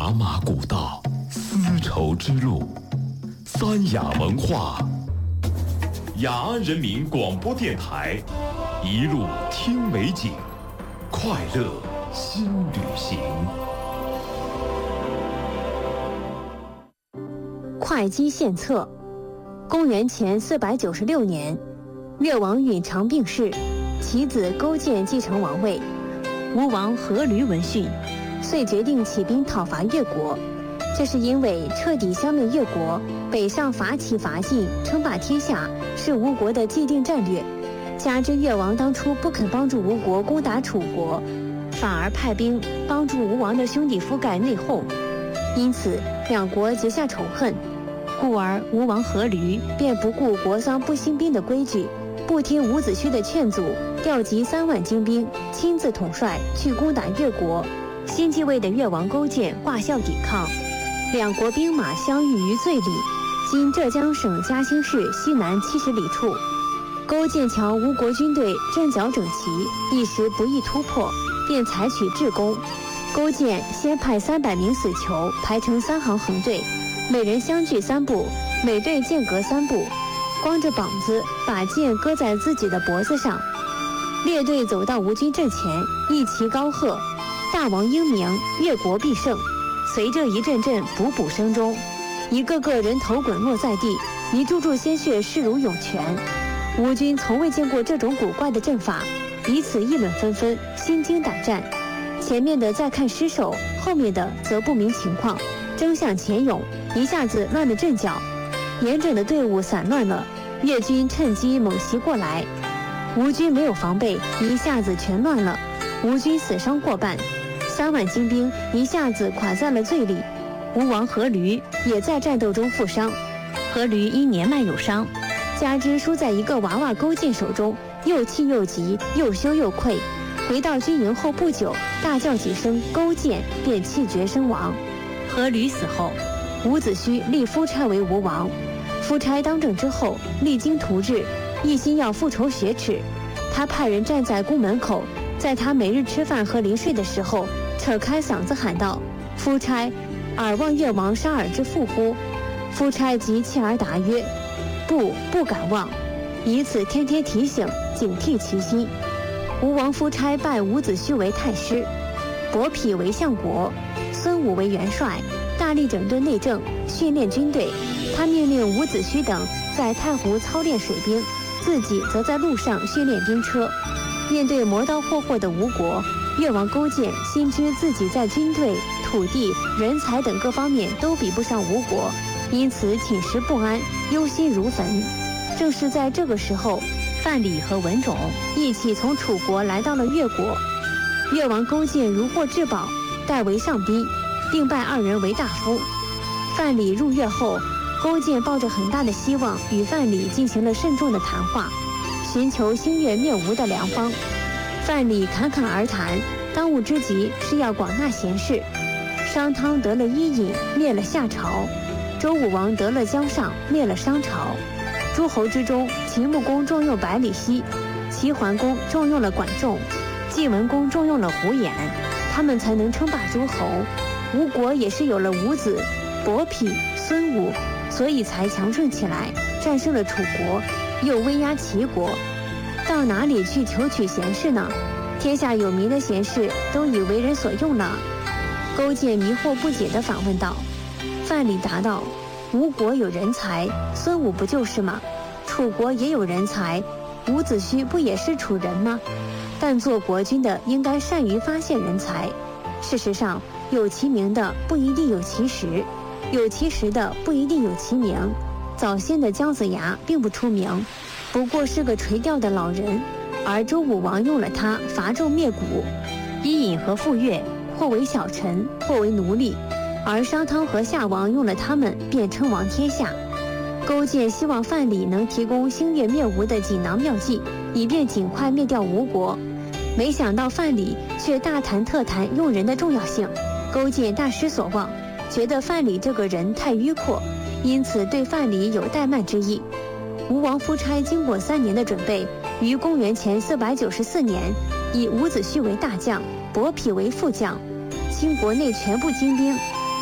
茶马古道，丝绸之路，三雅文化，雅安人民广播电台，一路听美景，快乐新旅行。 会稽献策。公元前496年，越王允常病逝，其子勾践继承王位。吴王阖闾闻讯，遂决定起兵讨伐越国。这是因为彻底消灭越国，北上伐齐伐晋，称霸天下，是吴国的既定战略。加之越王当初不肯帮助吴国攻打楚国，反而派兵帮助吴王的兄弟覆盖内讧，因此两国结下仇恨。故而吴王阖闾便不顾国丧不兴兵的规矩，不听伍子胥的劝阻，调集3万精兵，亲自统帅去攻打越国。新继位的越王勾践挂孝抵抗，两国兵马相遇于醉里，今浙江省嘉兴市西南70里处。勾践瞧吴国军队阵脚整齐，一时不易突破，便采取制攻。勾践先派300名死囚排成3行横队，每人相距3步，每队间隔3步，光着膀子把剑搁在自己的脖子上。列队走到吴军阵前，一齐高喝：“大王英明，越国必胜！”随着一阵阵补补声中，一个个人头滚落在地，一柱柱鲜血势如涌泉。吴军从未见过这种古怪的阵法，彼此议论纷纷，心惊胆战。前面的在看尸首，后面的则不明情况，争向前涌，一下子乱了阵脚，严整的队伍散乱了。越军趁机猛袭过来，吴军没有防备，一下子全乱了。吴军死伤过半，3万精兵一下子垮在了醉里。吴王阖闾也在战斗中负伤，阖闾因年迈有伤，加之输在一个娃娃勾践手中，又气又急，又羞又愧。回到军营后不久，大叫几声勾践，便气绝身亡。阖闾死后，伍子胥立夫差为吴王。夫差当政之后，励精图治，一心要复仇雪耻。他派人站在宫门口，在他每日吃饭和临睡的时候，扯开嗓子喊道：“夫差，尔望越王杀尔之父乎？”夫差即泣而答曰：“不敢忘。”以此天天提醒，警惕其心。吴王夫差拜伍子胥为太师，伯嚭为相国，孙武为元帅，大力整顿内政，训练军队。他命令伍子胥等在太湖操练水兵，自己则在路上训练兵车。面对磨刀霍霍的吴国，越王勾践心知自己在军队、土地、人才等各方面都比不上吴国，因此寝食不安，忧心如焚。正是在这个时候，范蠡和文种一起从楚国来到了越国。越王勾践如获至宝，代为上宾，并拜2人为大夫。范蠡入越后，勾践抱着很大的希望与范蠡进行了慎重的谈话，寻求兴越灭吴的良方。范蠡侃侃而谈，当务之急是要广纳贤士。商汤得了伊尹，灭了夏朝；周武王得了姜尚，灭了商朝。诸侯之中，秦穆公重用百里奚，齐桓公重用了管仲，晋文公重用了胡衍，他们才能称霸诸侯。吴国也是有了伍子、伯嚭、孙武，所以才强盛起来，战胜了楚国，又威压齐国。到哪里去求取贤士呢？天下有名的贤士都已为人所用了。勾践迷惑不解地反问道。范蠡答道：吴国有人才，孙武不就是吗？楚国也有人才，伍子胥不也是楚人吗？但做国君的应该善于发现人才。事实上，有其名的不一定有其实，有其实的不一定有其名。早先的姜子牙并不出名，不过是个垂钓的老人，而周武王用了他伐纣灭古。伊尹和傅说或为小臣，或为奴隶，而商汤和夏王用了他们便称王天下。勾践希望范蠡能提供兴越灭吴的锦囊妙计，以便尽快灭掉吴国。没想到范蠡却大谈特谈用人的重要性，勾践大失所望，觉得范蠡这个人太迂阔，因此对范蠡有怠慢之意。吴王夫差经过3年的准备，于公元前494年，以伍子胥为大将，伯嚭为副将，倾国内全部精兵，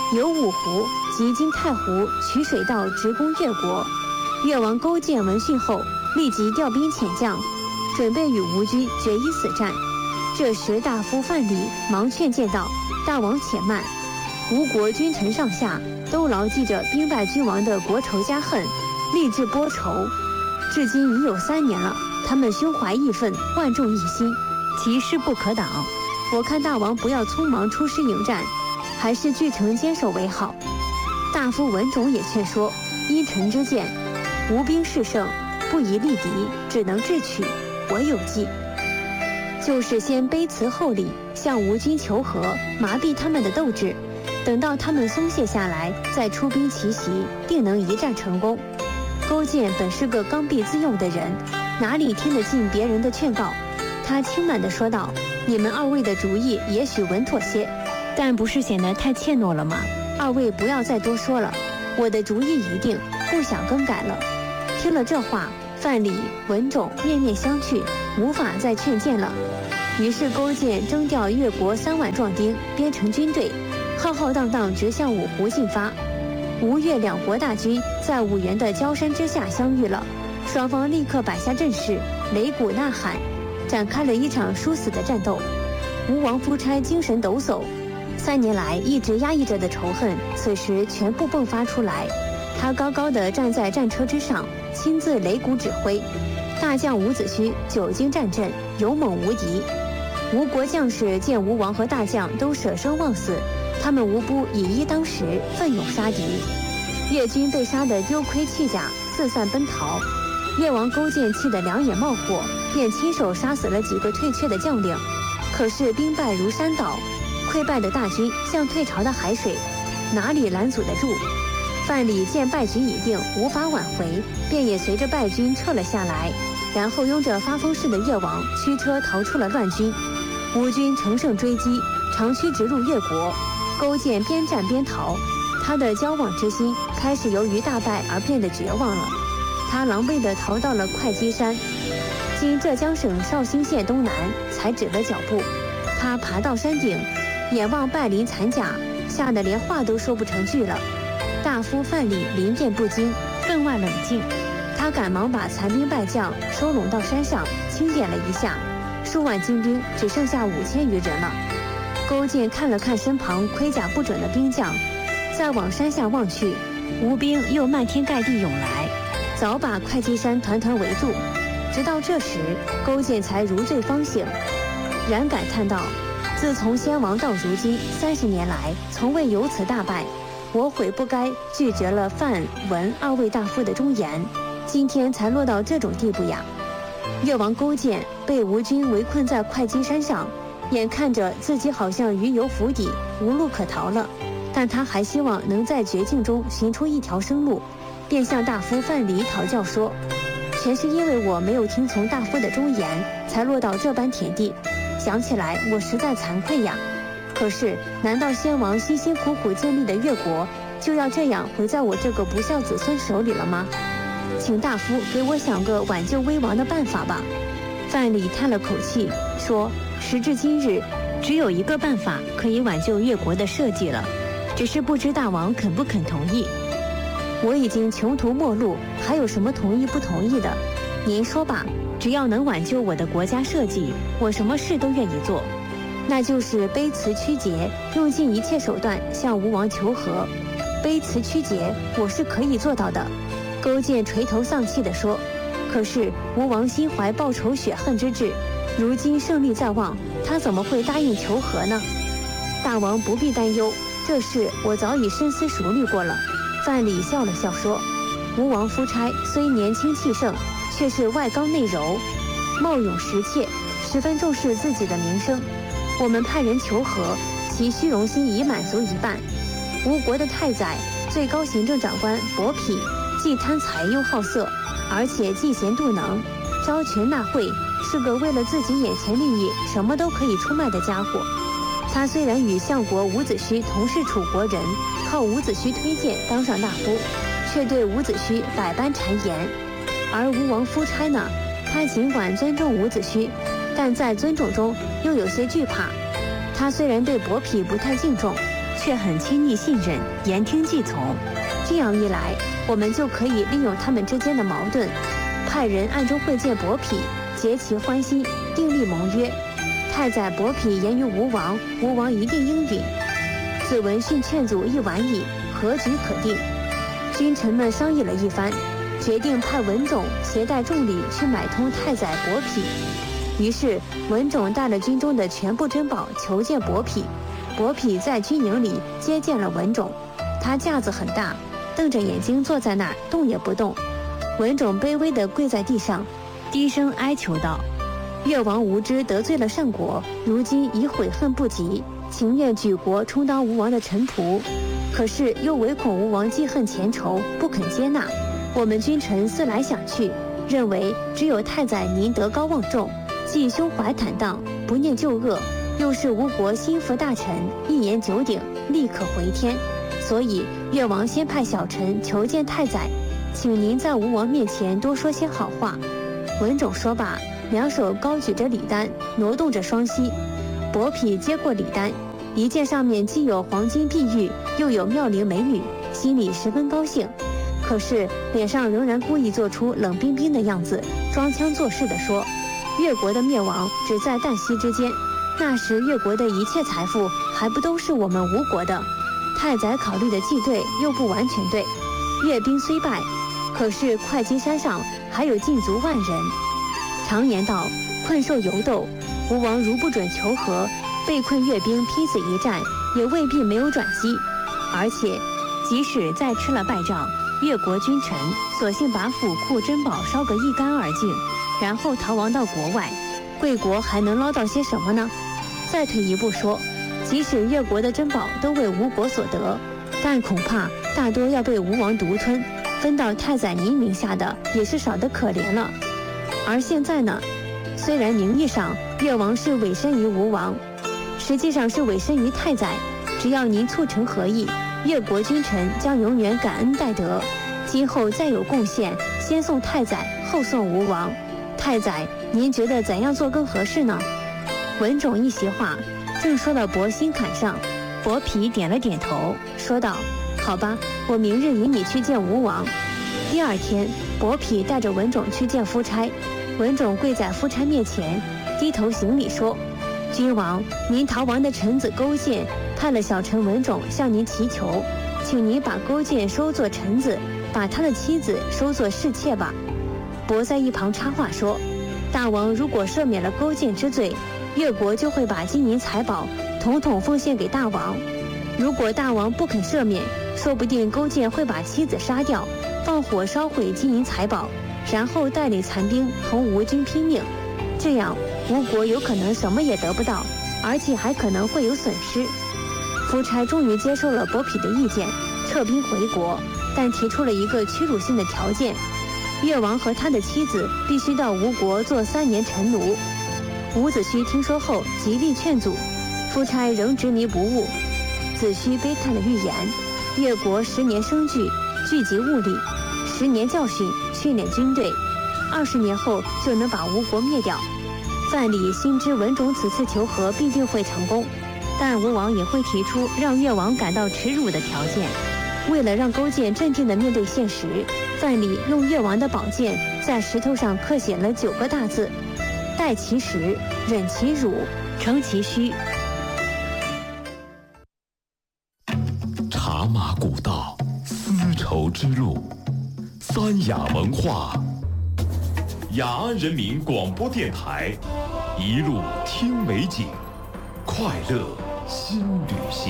由五湖及经太湖取水道直攻越国。越王勾践闻讯后，立即调兵遣将，准备与吴军决一死战。这时大夫范蠡忙劝谏道：“大王且慢，吴国君臣上下都牢记着兵败君王的国仇家恨，立志拨仇。至今已有3年了，他们胸怀义愤，万众一心，其势不可挡。我看大王不要匆忙出师迎战，还是据城坚守为好。”大夫文种也劝说：“依臣之见，吴兵势盛，不宜力敌，只能智取。我有计，就是先卑辞厚礼，向吴军求和，麻痹他们的斗志，等到他们松懈下来，再出兵奇袭，定能一战成功。”勾践本是个刚愎自用的人，哪里听得进别人的劝告？他轻慢地说道：“你们2位的主意也许稳妥些，但不是显得太怯懦了吗？2位不要再多说了，我的主意已定，不想更改了。”听了这话，范蠡、文种面面相觑，无法再劝谏了。于是勾践征调越国3万壮丁，编成军队，浩浩荡荡直向五湖进发。吴越2国大军在五原的焦山之下相遇了，双方立刻摆下阵势，擂鼓呐喊，展开了一场殊死的战斗。吴王夫差精神抖擞，3年来一直压抑着的仇恨，此时全部迸发出来。他高高地站在战车之上，亲自擂鼓指挥。大将伍子胥久经战阵，勇猛无敌。吴国将士见吴王和大将都舍生忘死，他们无不以一当十，奋勇杀敌。越军被杀得丢盔弃甲，四散奔逃。越王勾践气得两眼冒火，便亲手杀死了几个退却的将领。可是兵败如山倒，溃败的大军像退潮的海水，哪里拦阻得住？范蠡见败局已定，无法挽回，便也随着败军撤了下来，然后拥着发疯似的越王驱车逃出了乱军。吴军乘胜追击，长驱直入越国。勾践边战边逃，他的骄妄之心开始由于大败而变得绝望了。他狼狈地逃到了会稽山，经浙江省绍兴县东南，才止了脚步。他爬到山顶，眼望败林残甲，吓得连话都说不成句了。大夫范蠡临阵不惊，分外冷静。他赶忙把残兵败将收拢到山上，清点了一下，数万精兵只剩下5000余人了。勾践看了看身旁盔甲不整的兵将，再往山下望去，吴兵又漫天盖地涌来，早把会稽山团团围住。直到这时，勾践才如醉方醒，然感叹道：“自从先王到如今30年来，从未有此大败。我悔不该拒绝了范文2位大夫的忠言，今天才落到这种地步呀。”越王勾践被吴军围困在会稽山上，眼看着自己好像鱼游釜底，无路可逃了，但他还希望能在绝境中寻出一条生路，便向大夫范蠡讨教说：“全是因为我没有听从大夫的忠言，才落到这般田地。想起来我实在惭愧呀。可是难道先王辛辛苦苦建立的越国，就要这样毁在我这个不孝子孙手里了吗？请大夫给我想个挽救危亡的办法吧。”范蠡叹了口气说：“时至今日，只有一个办法可以挽救越国的社稷了，只是不知大王肯不肯同意。我已经穷途末路，还有什么同意不同意的？您说吧，只要能挽救我的国家社稷，我什么事都愿意做。那就是卑辞屈节，用尽一切手段向吴王求和。卑辞屈节，我是可以做到的。”勾践垂头丧气地说：“可是吴王心怀报仇雪恨之志，如今胜利在望，他怎么会答应求和呢？”大王不必担忧，这事我早已深思熟虑过了。范蠡笑了笑说：“吴王夫差虽年轻气盛，却是外刚内柔，貌勇识切，十分重视自己的名声。我们派人求和，其虚荣心已满足一半。吴国的太宰、最高行政长官伯嚭，既贪财又好色，而且嫉贤妒能，招群纳贿，是个为了自己眼前利益什么都可以出卖的家伙。他虽然与相国伍子胥同是楚国人，靠伍子胥推荐当上大夫，却对伍子胥百般谗言。而吴王夫差呢，他尽管尊重伍子胥，但在尊重中又有些惧怕。他虽然对伯嚭不太敬重， 却很亲昵信任，言听计从。这样一来，我们就可以利用他们之间的矛盾，派人暗中会见伯嚭，结其欢心，订立盟约。太宰伯嚭言于吴王，吴王一定应允。子文训劝阻一晚矣，何局可定。君臣们商议了一番，决定派文种携带重礼去买通太宰伯嚭。于是文种带了军中的全部珍宝求见伯嚭。伯嚭在军营里接见了文种，他架子很大，瞪着眼睛坐在那儿，动也不动。文种卑微地跪在地上，低声哀求道：越王无知得罪了善国，如今已悔恨不及，情愿举国充当吴王的臣仆，可是又唯恐吴王记恨前仇，不肯接纳。我们君臣思来想去，认为只有太宰您德高望重，既胸怀坦荡，不念旧恶，又是吴国心腹大臣，一言九鼎，立可回天。所以越王先派小臣求见太宰，请您在吴王面前多说些好话。文种说罢，两手高举着礼单，挪动着双膝。伯嚭接过礼单，一见上面既有黄金碧玉，又有妙龄美女，心里十分高兴，可是脸上仍然故意做出冷冰冰的样子，装腔作势地说：越国的灭亡只在旦夕之间，那时越国的一切财富还不都是我们吴国的？太宰考虑的既对又不完全对。越兵虽败，可是会稽山上还有禁卒万人。常言道，困兽犹斗，吴王如不准求和，被困越兵拼死一战，也未必没有转机。而且即使再吃了败仗，越国君臣索性把府库珍宝烧个一干二净，然后逃亡到国外，贵国还能捞到些什么呢？再退一步说，即使越国的珍宝都为吴国所得，但恐怕大多要被吴王独吞，分到太宰您名下的也是少得可怜了。而现在呢，虽然名义上越王是委身于吴王，实际上是委身于太宰，只要您促成和议，越国君臣将永远感恩戴德，今后再有贡献，先送太宰，后送吴王。太宰，您觉得怎样做更合适呢？文种一席话，正说到伯心坎上，伯嚭点了点头，说道：好吧，我明日引你去见吴王。第二天，伯嚭带着文种去见夫差，文种跪在夫差面前，低头行礼说：君王，您逃亡的臣子勾践派了小臣文种向您祈求，请您把勾践收作臣子，把他的妻子收作侍妾吧。伯在一旁插话说：大王如果赦免了勾践之罪，越国就会把金银财宝统统奉献给大王。如果大王不肯赦免，说不定勾践会把妻子杀掉，放火烧毁金银财宝，然后带领残兵同吴军拼命。这样吴国有可能什么也得不到，而且还可能会有损失。夫差终于接受了伯嚭的意见，撤兵回国，但提出了一个屈辱性的条件：越王和他的妻子必须到吴国做3年臣奴。伍子胥听说后极力劝阻，夫差仍执迷不悟。子胥悲叹了预言：越国10年生聚，聚集物力；10年教训，训练军队，20年后就能把吴国灭掉。范蠡心知文种此次求和必定会成功，但吴王也会提出让越王感到耻辱的条件。为了让勾践镇定地面对现实，范蠡用越王的宝剑在石头上刻写了9个大字：待其时，忍其辱，成其虚。 茶马古道，丝绸之路，三雅文化。雅安人民广播电台，一路听美景，快乐新旅行。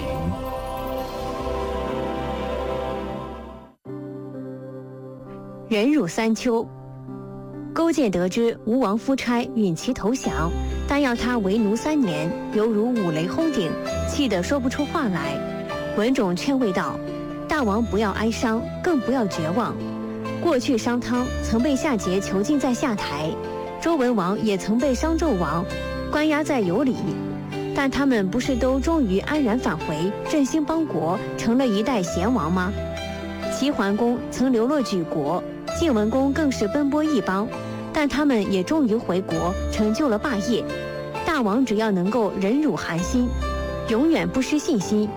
忍辱3秋。勾践得知吴王夫差允其投降，但要他为奴3年，犹如五雷轰顶，气得说不出话来。文种劝慰道：大王不要哀伤，更不要绝望。过去商汤曾被夏桀囚禁在下台，周文王也曾被商纣王关押在羑里，但他们不是都终于安然返回，振兴邦国，成了一代贤王吗？齐桓公曾流落举国，晋文公更是奔波异邦，但他们也终于回国，成就了霸业。大王只要能够忍辱寒心，永远不失信心，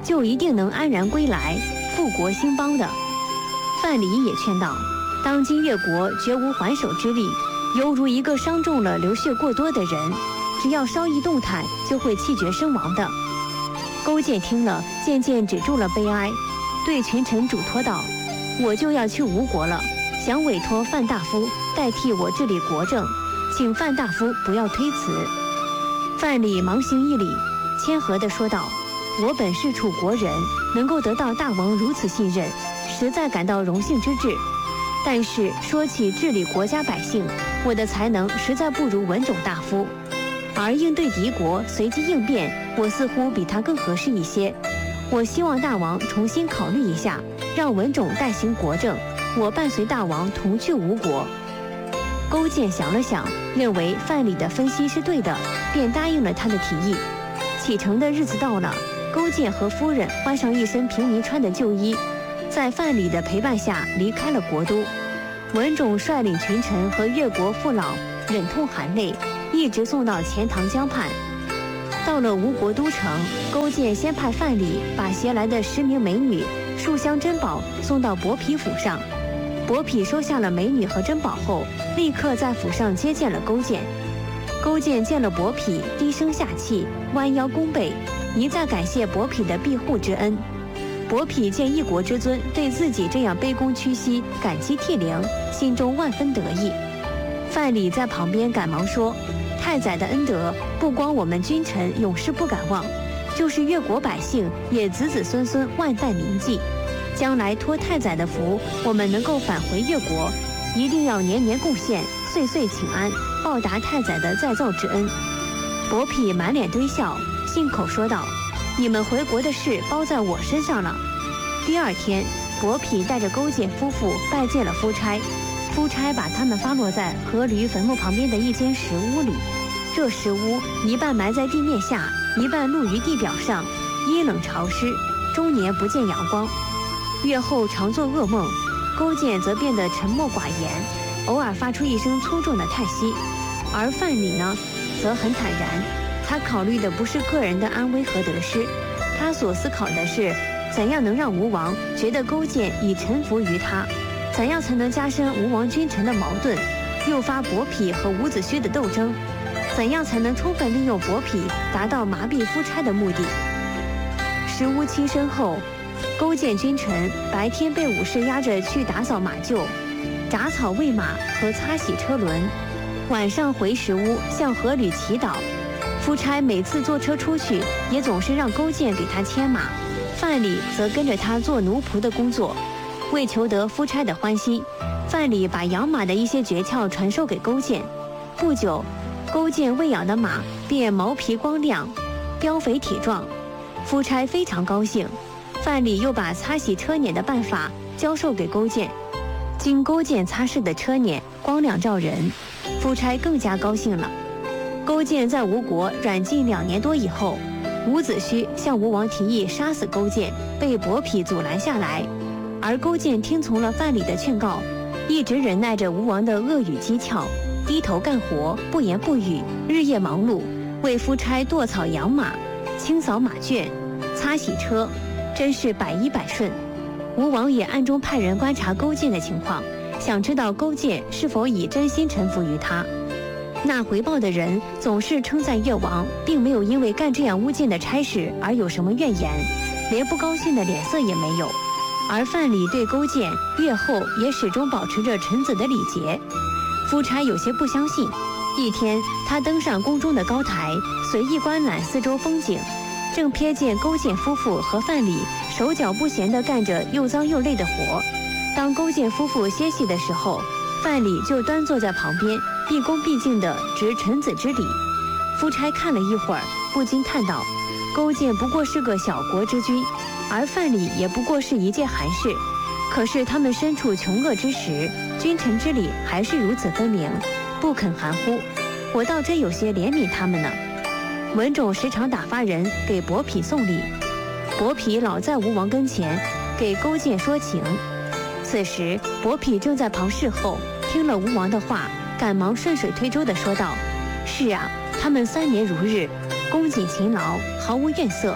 就一定能安然归来，复国兴邦的。范蠡也劝道：当今越国绝无还手之力，犹如一个伤中了流血过多的人，只要稍一动弹，就会气绝身亡的。勾践听了，渐渐止住了悲哀，对群臣嘱托道：我就要去吴国了，想委托范大夫代替我治理国政，请范大夫不要推辞。范蠡忙行一礼，谦和地说道：我本是楚国人，能够得到大王如此信任，实在感到荣幸之至。但是说起治理国家百姓，我的才能实在不如文种大夫，而应对敌国随机应变，我似乎比他更合适一些。我希望大王重新考虑一下，让文种代行国政，我伴随大王同去吴国。勾践想了想，认为范蠡的分析是对的，便答应了他的提议。启程的日子到了，勾践和夫人换上一身平民穿的旧衣，在范蠡的陪伴下离开了国都。文种率领群臣和越国父老忍痛含泪，一直送到钱塘江畔。到了吴国都城，勾践先派范蠡把携来的10名美女、数箱珍宝送到伯嚭府上。伯嚭收下了美女和珍宝后，立刻在府上接见了勾践。勾践见了伯嚭，低声下气，弯腰弓背，一再感谢伯嚭的庇护之恩。伯嚭见一国之尊对自己这样卑躬屈膝、感激涕零，心中万分得意。范蠡在旁边赶忙说：太宰的恩德，不光我们君臣永世不敢忘，就是越国百姓也子子孙孙万代铭记。将来托太宰的福，我们能够返回越国，一定要年年贡献，岁岁请安，报答太宰的再造之恩。伯嚭满脸堆笑，信口说道：你们回国的事包在我身上了。第二天，伯嚭带着勾践夫妇拜见了夫差，夫差把他们发落在阖闾坟墓旁边的一间石屋里。这石屋一半埋在地面下，一半露于地表上，阴冷潮湿，终年不见阳光。月后常做噩梦，勾践则变得沉默寡言，偶尔发出一声粗重的叹息。而范蠡呢，则很坦然，他考虑的不是个人的安危和得失，他所思考的是怎样能让吴王觉得勾践已臣服于他，怎样才能加深吴王君臣的矛盾，诱发伯嚭和伍子胥的斗争，怎样才能充分利用伯嚭达到麻痹夫差的目的。石屋栖身后，勾践君臣白天被武士押着去打扫马厩、铡草喂马和擦洗车轮，晚上回石屋向阖闾祈祷。夫差每次坐车出去，也总是让勾践给他牵马，范蠡则跟着他做奴仆的工作。为求得夫差的欢心，范蠡把养马的一些诀窍传授给勾践。不久，勾践喂养的马便毛皮光亮，膘肥体壮。夫差非常高兴。范蠡又把擦洗车辇的办法教授给勾践。经勾践擦拭的车辇光亮照人，夫差更加高兴了。勾践在吴国软禁2年多以后，伍子胥向吴王提议杀死勾践，被伯嚭阻拦下来。而勾践听从了范蠡的劝告，一直忍耐着吴王的恶语讥诮，低头干活，不言不语，日夜忙碌，为夫差剁草养马、清扫马圈、擦洗车，真是百依百顺。吴王也暗中派人观察勾践的情况，想知道勾践是否已真心臣服于他。那回报的人总是称赞越王，并没有因为干这样污践的差事而有什么怨言，连不高兴的脸色也没有。而范蠡对勾践越后也始终保持着臣子的礼节。夫差有些不相信。一天，他登上宫中的高台，随意观览四周风景，正瞥见勾践夫妇和范蠡手脚不闲地干着又脏又累的活。当勾践夫妇歇息的时候，范蠡就端坐在旁边，毕恭毕敬地执臣子之礼。夫差看了一会儿，不禁叹道：勾践不过是个小国之君，而范蠡也不过是一介寒士，可是他们身处穷恶之时，君臣之礼还是如此分明，不肯含糊，我倒真有些怜悯他们呢。文种时常打发人给伯嚭送礼，伯嚭老在吴王跟前给勾践说情。此时伯嚭正在旁侍候，听了吴王的话，赶忙顺水推舟地说道：是啊，他们3年如日，恭谨勤劳，毫无怨色，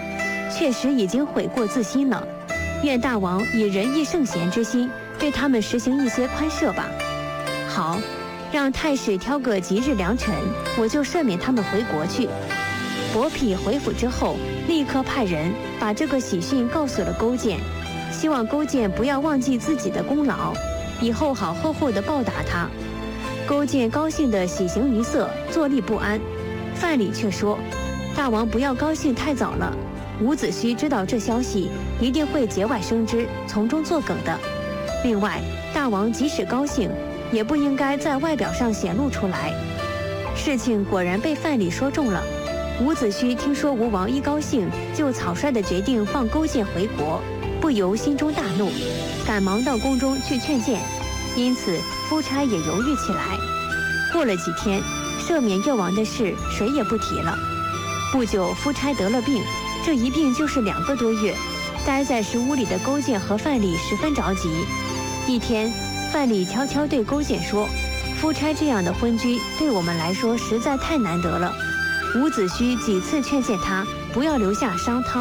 确实已经悔过自新了。愿大王以仁义圣贤之心，对他们实行一些宽赦吧。好，让太史挑个吉日良辰，我就赦免他们回国去。伯嚭回府之后，立刻派人把这个喜讯告诉了勾践，希望勾践不要忘记自己的功劳，以后好厚厚的报答他。勾践高兴得喜形于色，坐立不安。范蠡却说：“大王不要高兴太早了，伍子胥知道这消息，一定会节外生枝，从中作梗的。另外，大王即使高兴，也不应该在外表上显露出来。”事情果然被范蠡说中了。伍子胥听说吴王一高兴就草率地决定放勾践回国，不由心中大怒，赶忙到宫中去劝谏，因此夫差也犹豫起来。过了几天，赦免越王的事谁也不提了。不久，夫差得了病，这一病就是2个多月。待在石屋里的勾践和范蠡十分着急。一天，范蠡悄悄对勾践说：“夫差这样的昏君对我们来说实在太难得了。”伍子胥几次劝谏他不要留下商汤、